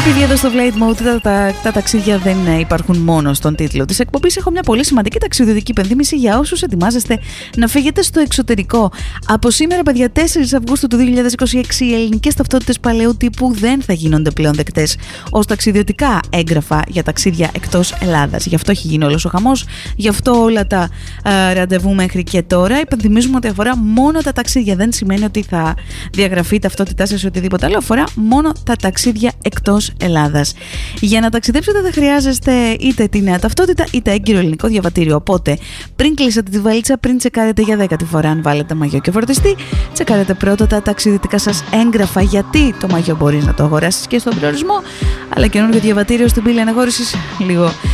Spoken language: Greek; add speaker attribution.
Speaker 1: Επειδή εδώ στο Flight Mode τα ταξίδια δεν υπάρχουν μόνο στον τίτλο της εκπομπής, έχω μια πολύ σημαντική ταξιδιωτική υπενθύμηση για όσους ετοιμάζεστε να φύγετε στο εξωτερικό. Από σήμερα, παιδιά, 4 Αυγούστου του 2026, οι ελληνικές ταυτότητες παλαιού τύπου δεν θα γίνονται πλέον δεκτές ως ταξιδιωτικά έγγραφα για ταξίδια εκτός Ελλάδας. Γι' αυτό έχει γίνει όλος ο χαμός, γι' αυτό όλα τα ραντεβού μέχρι και τώρα. Υπενθυμίζουμε ότι αφορά μόνο τα ταξίδια. Δεν σημαίνει ότι θα διαγραφεί η ταυτότητά σας ή οτιδήποτε άλλο. Αφορά μόνο τα ταξίδια εκτός Ελλάδας. Για να ταξιδέψετε δεν χρειάζεστε είτε τη νέα ταυτότητα είτε έγκυρο ελληνικό διαβατήριο. Οπότε, πριν κλείσετε τη βαλίτσα, πριν τσεκάρετε για 10η φορά αν βάλετε μαγιό και φορτιστή, τσεκάρετε πρώτα τα ταξιδιωτικά σας έγγραφα. Γιατί το μαγιό μπορείς να το αγοράσεις και στον προορισμό, αλλά καινούργιο διαβατήριο στην πύλη αναχώρησης λίγο